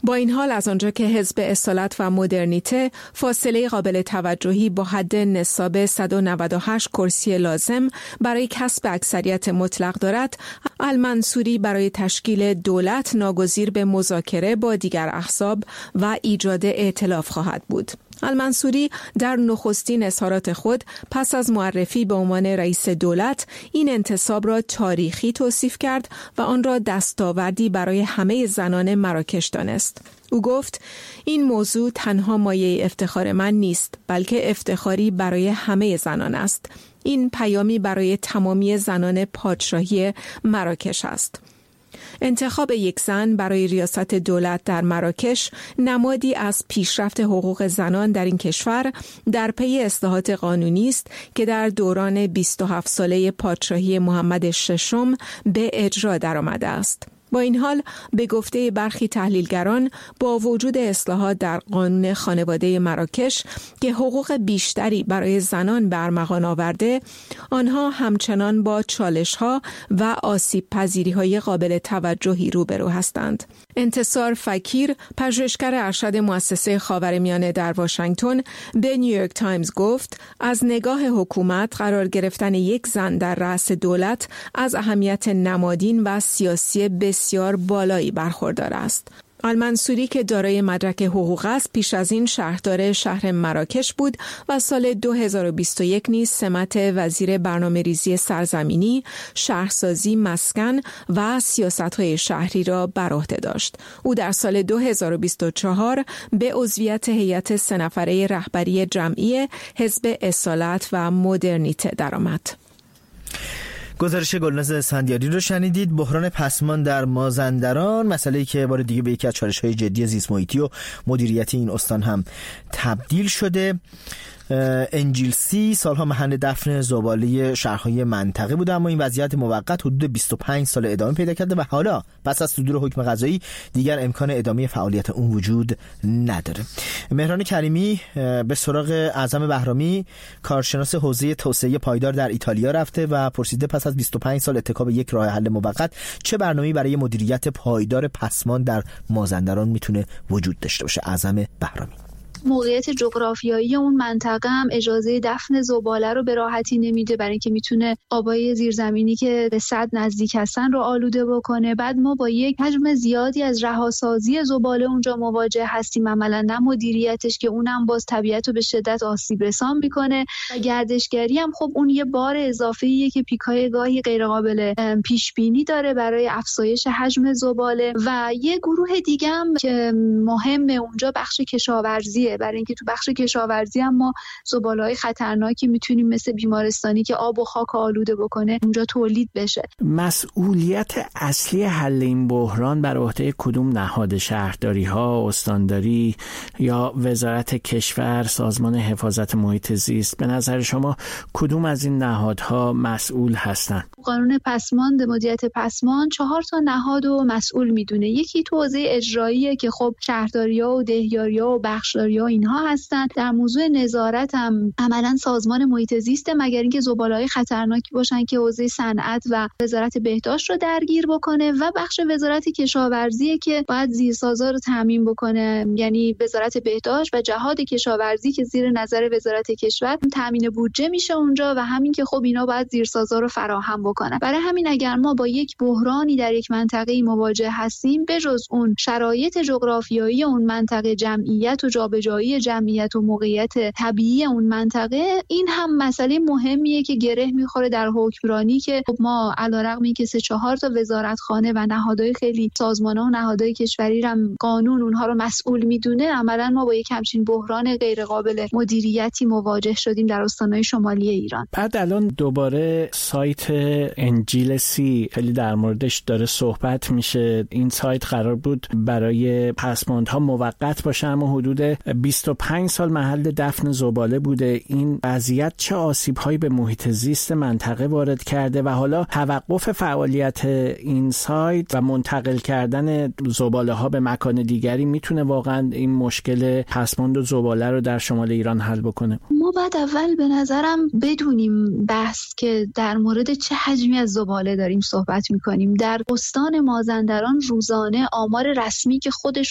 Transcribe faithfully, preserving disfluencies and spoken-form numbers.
با این حال از آنجا که حزب اصالت و مدرنیته فاصله قابل توجهی با حد نصاب صد و نود و هشت کرسی لازم برای کسب اکثریت مطلق دارد، المنصوری برای تشکیل دولت ناگزیر به مذاکره با دیگر احزاب و ایجاد ائتلاف خواهد بود. المنصوری در نخستین اظهارات خود پس از معرفی به عنوان رئیس دولت این انتصاب را تاریخی توصیف کرد و آن را دستاوردی برای همه زنان مراکش دانست. او گفت این موضوع تنها مایه افتخار من نیست، بلکه افتخاری برای همه زنان است. این پیامی برای تمامی زنان پادشاهی مراکش است. انتخاب یک زن برای ریاست دولت در مراکش نمادی از پیشرفت حقوق زنان در این کشور در پی اصلاحات قانونی است که در دوران بیست و هفت ساله پادشاهی محمد ششم به اجرا درآمده است. با این حال به گفته برخی تحلیلگران با وجود اصلاحات در قانون خانواده مراکش که حقوق بیشتری برای زنان به ارمغان آورده، آنها همچنان با چالش‌ها و آسیب پذیری‌های قابل توجهی روبرو هستند. انتصار فکیر، پژوهشگر ارشد مؤسسه خاورمیانه در واشنگتن، به نیویورک تایمز گفت از نگاه حکومت قرار گرفتن یک زن در رأس دولت از اهمیت نمادین و سیاسی بسیار بالایی برخوردار است. المنصوری که دارای مدرک حقوق است، پیش از این شهردار شهر مراکش بود و سال دو هزار و بیست و یک نیز سمت وزیر برنامه‌ریزی سرزمینی، شهرسازی، مسکن و سیاست‌های شهری را بر عهده داشت. او در سال دو هزار و بیست و چهار به عضویت هیئت سه نفره رهبری جمعی حزب اصالت و مدرنیته درآمد. گزارش گلناز اسفندیاری رو شنیدید. بحران پسمان در مازندران، مسئله‌ای که بار دیگه به یکی از چالش‌های جدی زیست محیطی و مدیریت این استان هم تبدیل شده. انجیلسی سالها محل دفن زباله شهرهای منطقه بوده، اما این وضعیت موقت حدود بیست و پنج سال ادامه پیدا کرده و حالا پس از صدور حکم قضایی دیگر امکان ادامه فعالیت اون وجود نداره. مهران کریمی به سراغ اعظم بهرامی، کارشناس حوزه توسعه پایدار در ایتالیا رفته و پرسیده پس از بیست و پنج سال اتکا به یک راه حل موقت چه برنامه‌ای برای مدیریت پایدار پسمان در مازندران میتونه وجود داشته باشه. اعظم بهرامی: موقعیت جغرافیایی اون منطقه هم اجازه دفن زباله رو به راحتی نمیده، برای اینکه میتونه آبای زیرزمینی که به سد نزدیک هستن رو آلوده بکنه. بعد ما با یک حجم زیادی از رهاسازی زباله اونجا مواجه هستیم، عملاً نه مدیریتش که اونم باز طبیعت رو به شدت آسیب رسان میکنه. و گردشگری هم خب اون یه بار اضافه‌ایه که پیکای گاهی غیر قابل پیش بینی داره برای افزایش حجم زباله. و یه گروه دیگه هم که مهمه اونجا بخش کشاورزی، برای اینکه تو بخش کشاورزی هم ما زباله‌های خطرناکی میتونیم مثل بیمارستانی که آب و خاک آلوده بکنه اونجا تولید بشه. مسئولیت اصلی حل این بحران بر عهده کدوم نهاد؟ شهرداری ها، استانداری یا وزارت کشور، سازمان حفاظت محیط زیست؟ به نظر شما کدوم از این نهادها مسئول هستند؟ قانون پسمان، مدیریت پسمان چهار تا نهاد و مسئول میدونه. یکی تو حوزه اجراییه که خب شهرداری‌ها و دهیاری‌ها و بخشداری‌ها اینها هستن. در موضوع نظارت هم عملاً سازمان محیط زیست، مگر اینکه زباله‌های خطرناکی باشن که حوزه صنعت و وزارت بهداشت رو درگیر بکنه. و بخش وزارت کشاورزی که باید زیرسازا رو تامین بکنه، یعنی وزارت بهداشت و جهاد کشاورزی که زیر نظر وزارت کشور تامین بودجه میشه اونجا، و همین که خب اینا باید زیرسازا رو فراهم بکنن. برای همین اگر ما با یک بحرانی در یک منطقه مواجه هستیم، بجز اون شرایط جغرافیایی اون منطقه، جمعیت و جابجایی جمعیت و موقعیت طبیعی اون منطقه، این هم مسئله مهمیه که گره میخوره در حکمرانی که خب ما علیرغم اینکه سه چهار تا وزارتخانه و نهادهای خیلی سازمان‌ها و نهادهای کشوری هم قانون اونها رو مسئول میدونه، عملاً ما با یک همچین بحران غیر قابل مدیریتی مواجه شدیم در استان‌های شمالی ایران. بعد الان دوباره سایت انجیلسی خیلی در موردش داره صحبت میشه. این سایت قرار بود برای پسماندها موقت باشه، اما حدود بیست و پنج سال محل دفن زباله بوده. این وضعیت چه آسیب‌هایی به محیط زیست منطقه وارد کرده و حالا توقف فعالیت این سایت و منتقل کردن زباله‌ها به مکان دیگری میتونه واقعا این مشکل پسماند و زباله رو در شمال ایران حل بکنه؟ ما بعد اول به نظرم بدونیم بحث که در مورد چه حجمی از زباله داریم صحبت می‌کنیم. در استان مازندران روزانه آمار رسمی که خودش